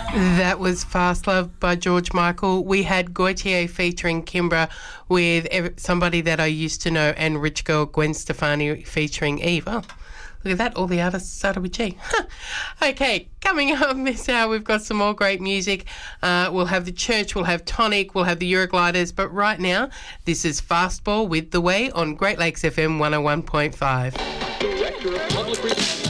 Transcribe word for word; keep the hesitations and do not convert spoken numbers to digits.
That was Fast Love by George Michael. We had Gautier featuring Kimbra with ev- somebody that I used to know, and Rich Girl Gwen Stefani featuring Eve. Oh, look at that, all the artists started with G. Okay, coming up this hour, we've got some more great music. Uh, we'll have The Church, we'll have Tonic, we'll have the Eurogliders, but right now, this is Fastball with The Way on Great Lakes F M one oh one point five. Director of Public Relations.